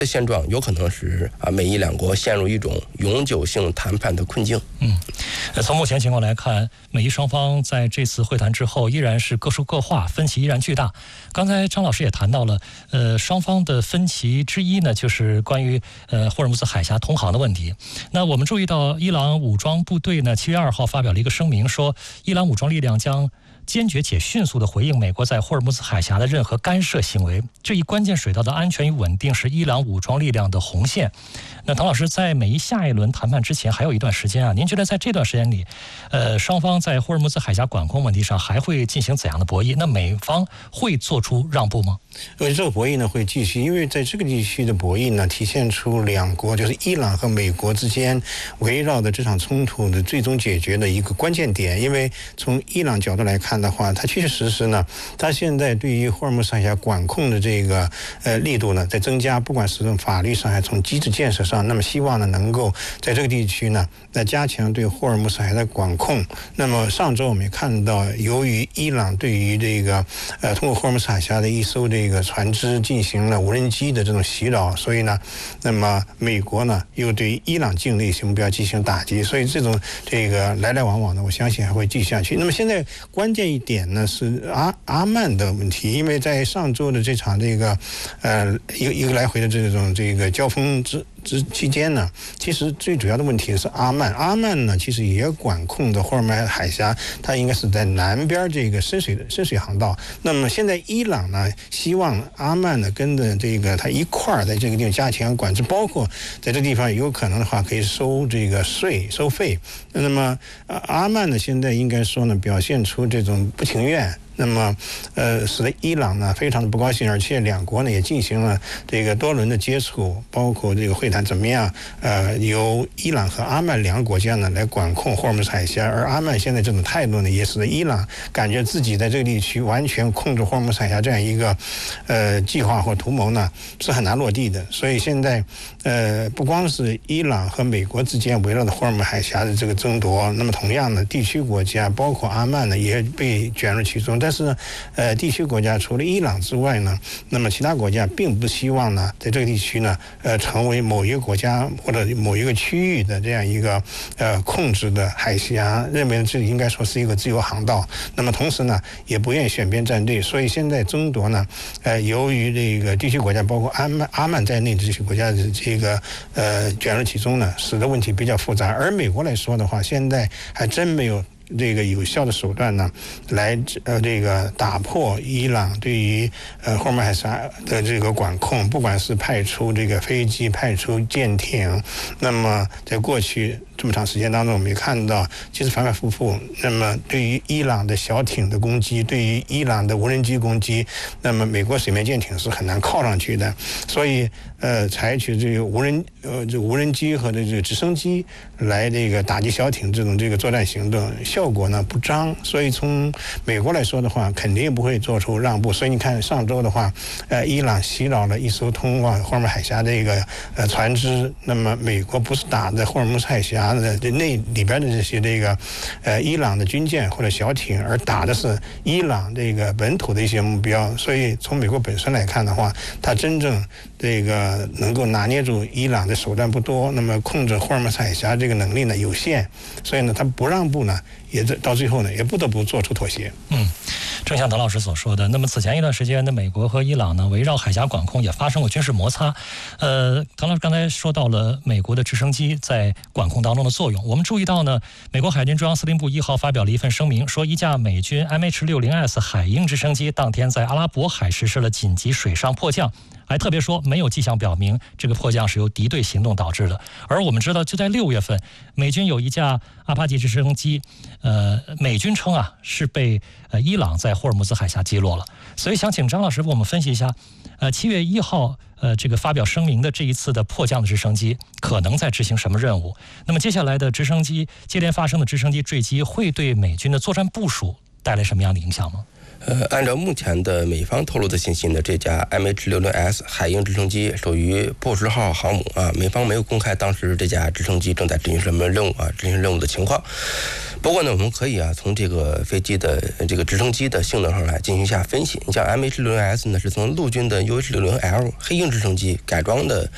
现状有可能使美伊两国陷入一种永久性谈判的困境。 从目前情况来看，美伊双方在这次会谈之后依然是各说各话，分歧依然巨大。刚才张老师也谈到了，双方的分歧之一呢，就是关于霍尔木兹海峡通航的问题。那我们注意到，伊朗武装部队呢7月2号发表了一个声明，说伊朗武装力量将坚决且迅速地回应美国在霍尔木兹海峡的任何干涉行为。这一关键水道的安全与稳定是伊朗武装力量的红线。那唐老师，在美伊下一轮谈判之前还有一段时间啊，您觉得在这段时间里，双方在霍尔木兹海峡管控问题上还会进行怎样的博弈？那美方会做出让步吗？ 这个博弈呢会继续，因为在这个地区的博弈呢，体现出两国就是伊朗和美国之间围绕的这场冲突的最终解决的一个关键点。因为从伊朗角度来看的话，它确确实实呢，它现在对于霍尔木兹海峡管控的这个力度呢在增加，不管是从法律上还是从机制建设上，那么希望呢能够在这个地区呢来加强对霍尔木兹海峡的管控。那么上周我们也看到，由于伊朗对于这个通过霍尔木兹海峡的一艘这个船只进行了无人机的这种袭扰，所以呢，那么美国呢又对伊朗境内一些目标进行打击，所以这种这个来来往往呢，我相信还会继续下去。那么现在关键一点呢是阿曼的问题，因为在上周的这场这个一个来回的这个交锋期间呢，其实最主要的问题是阿曼呢其实也管控的霍尔木兹海峡，它应该是在南边这个深水航道。那么现在伊朗呢希望阿曼呢跟着这个它一块儿在这个地方加强管制，包括在这个地方有可能的话可以收这个收费。那么阿曼呢现在应该说呢表现出这种不情愿，那么使得伊朗呢非常的不高兴，而且两国呢也进行了这个多轮的接触，包括这个会谈怎么样由伊朗和阿曼两个国家呢来管控霍尔木兹海峡。而阿曼现在这种态度呢也使得伊朗感觉自己在这个地区完全控制霍尔木兹海峡这样一个计划或图谋呢是很难落地的。所以现在不光是伊朗和美国之间围绕着霍尔木兹海峡的这个争夺，那么同样的地区国家包括阿曼呢也被卷入其中。但是地区国家除了伊朗之外呢，那么其他国家并不希望呢在这个地区呢成为某一个国家或者某一个区域的这样一个控制的海峡，认为这应该说是一个自由航道。那么同时呢也不愿意选边站队，所以现在争夺呢由于这个地区国家包括阿曼在内的这些国家的这个卷入其中呢，使得问题比较复杂。而美国来说的话，现在还真没有这个有效的手段呢，来这个打破伊朗对于霍尔木兹海峡的这个管控，不管是派出这个飞机、派出舰艇，那么在过去这么长时间当中，我们也看到，其实反反复复。那么对于伊朗的小艇的攻击，对于伊朗的无人机攻击，那么美国水面舰艇是很难靠上去的，所以采取这个无人机和这个直升机来这个打击小艇这个作战行动，效果呢不彰。所以从美国来说的话，肯定不会做出让步。所以你看上周的话，伊朗袭扰了一艘通往霍尔木兹海峡的一个船只，那么美国不是打在霍尔木兹海峡的那里边的这些这个伊朗的军舰或者小艇，而打的是伊朗这个本土的一些目标。所以从美国本身来看的话，它真正这个能够拿捏住伊朗的手段不多，那么控制霍尔木兹海峡这个能力呢有限，所以呢它不让步呢，也到最后呢也不得不做出妥协。 正像唐老师所说的，那么此前一段时间呢，美国和伊朗呢围绕海峡管控也发生过军事摩擦。唐老师刚才说到了美国的直升机在管控当中的作用，我们注意到呢，美国海军中央司令部1号发表了一份声明，说一架美军 MH-60S 海鹰直升机当天在阿拉伯海实施了紧急水上迫降，还特别说没有迹象表明这个迫降是由敌对行动导致的。而我们知道，就在6月份，美军有一架阿帕奇直升机，美军称是被伊朗在霍尔木兹海峡击落了。所以想请张老师为我们分析一下，7月1号这个发表声明的这一次的迫降的直升机可能在执行什么任务？那么接下来的直升机接连发生的直升机坠机会对美军的作战部署带来什么样的影响吗？ 按照目前的美方透露的信息呢，这架 MH-60S 海鹰直升机属于波什号航母美方没有公开当时这架直升机正在执行什么任务执行任务的情况。不过呢，我们可以从这个飞机的这个直升机的性能上来进行一下分析。你像 MH-60S 呢，是从陆军的UH-60L 黑鹰直升机改装的